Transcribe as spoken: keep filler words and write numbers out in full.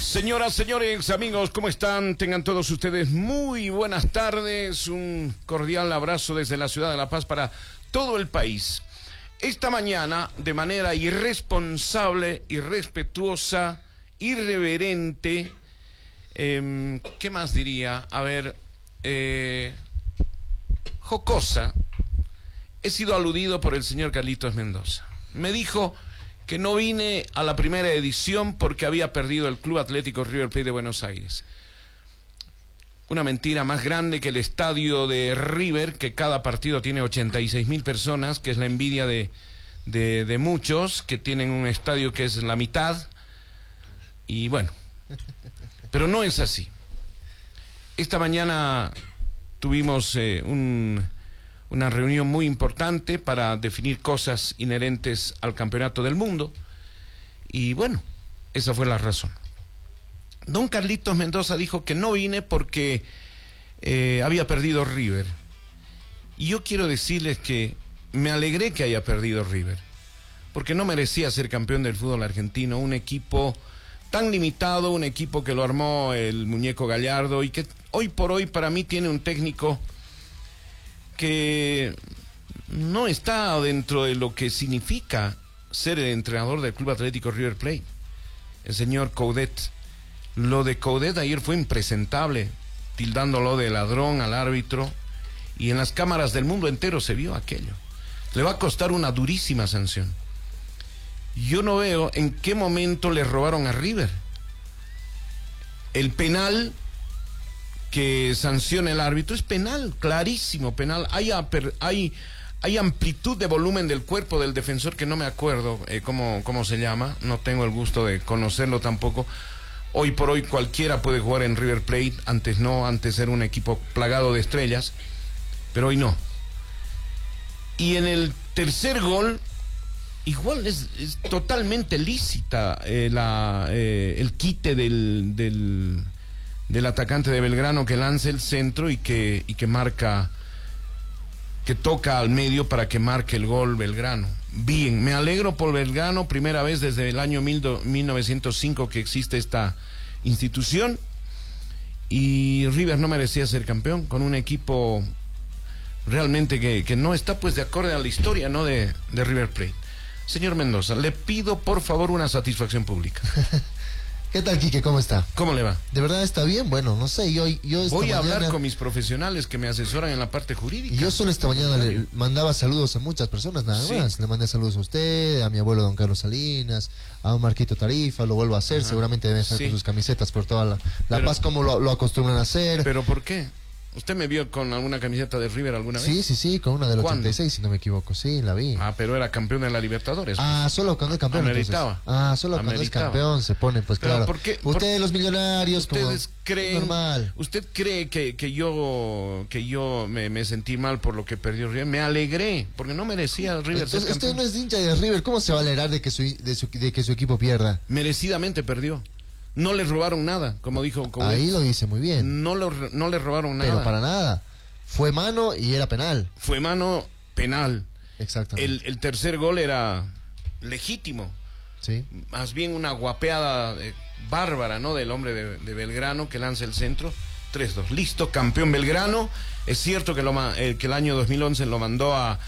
Señoras, señores, amigos, ¿cómo están? Tengan todos ustedes muy buenas tardes. Un cordial abrazo desde la ciudad de La Paz para todo el país. Esta mañana, de manera irresponsable, irrespetuosa, irreverente, eh, ¿qué más diría? A ver, eh, jocosa, he sido aludido por el señor Carlitos Mendoza. Me dijo que no vine a la primera edición porque había perdido el Club Atlético River Plate de Buenos Aires. Una mentira más grande que el estadio de River, que cada partido tiene ochenta y seis mil personas, que es la envidia de, de, de muchos, que tienen un estadio que es la mitad. Y bueno, pero no es así. Esta mañana tuvimos eh, un... una reunión muy importante para definir cosas inherentes al campeonato del mundo. Y bueno, esa fue la razón. Don Carlitos Mendoza dijo que no vine porque eh, había perdido River. Y yo quiero decirles que me alegré que haya perdido River, porque no merecía ser campeón del fútbol argentino, un equipo tan limitado, un equipo que lo armó el muñeco Gallardo y que hoy por hoy para mí tiene un técnico que no está dentro de lo que significa ser el entrenador del Club Atlético River Plate, el señor Coudet. Lo de Coudet ayer fue impresentable, tildándolo de ladrón al árbitro, y en las cámaras del mundo entero se vio aquello. Le va a costar una durísima sanción. Yo no veo en qué momento le robaron a River. El penal que sanciona el árbitro es penal, clarísimo penal. Hay, hay, hay amplitud de volumen del cuerpo del defensor que no me acuerdo eh, cómo, cómo se llama, no tengo el gusto de conocerlo tampoco. Hoy por hoy cualquiera puede jugar en River Plate, antes no, antes era un equipo plagado de estrellas, pero hoy no. Y en el tercer gol, igual es, es totalmente lícita eh, la, eh, el quite del... del del atacante de Belgrano, que lanza el centro y que, y que marca, que toca al medio para que marque el gol Belgrano. Bien, me alegro por Belgrano, primera vez desde el año mil novecientos cinco que existe esta institución, y River no merecía ser campeón con un equipo realmente que, que no está pues de acorde a la historia, ¿no?, de, de River Plate. Señor Mendoza, le pido por favor una satisfacción pública. ¿Qué tal, Quique? ¿Cómo está? ¿Cómo le va? ¿De verdad está bien? Bueno, no sé, yo... yo esta Voy a mañana, hablar con mis profesionales que me asesoran en la parte jurídica. Yo solo esta mañana le mandaba saludos a muchas personas, nada sí. más. Le mandé saludos a usted, a mi abuelo don Carlos Salinas, a don Marquito Tarifa, lo vuelvo a hacer. Ajá. Seguramente deben estar sí. con sus camisetas por toda la, la pero, Paz, como lo, lo acostumbran a hacer. ¿Pero por qué? ¿Usted me vio con alguna camiseta de River alguna vez? Sí, sí, sí, con una del ochenta y seis, si no me equivoco, sí, la vi. Ah, pero era campeón de la Libertadores. Pues. Ah, solo cuando es campeón. Ameritaba. Ah, solo Ameritaba. Cuando es campeón se pone, pues pero claro. ¿Por qué? Ustedes por, los millonarios, ustedes como creen, normal. ¿Usted cree que, que yo que yo me, me sentí mal por lo que perdió River? Me alegré, porque no merecía River Entonces, ser campeón. Usted no es hincha de River, ¿cómo se va a alegrar de que su, de, su, de que su equipo pierda? Merecidamente perdió. No le robaron nada, como dijo Coudet. Ahí lo dice muy bien. No, lo, no le robaron nada. Pero para nada. Fue mano y era penal. Fue mano penal. Exactamente. El, el tercer gol era legítimo. Sí. Más bien una guapeada eh, bárbara, ¿no?, del hombre de, de Belgrano que lanza el centro. tres dos. Listo, campeón Belgrano. Es cierto que, lo, eh, que el año dos mil once lo mandó a,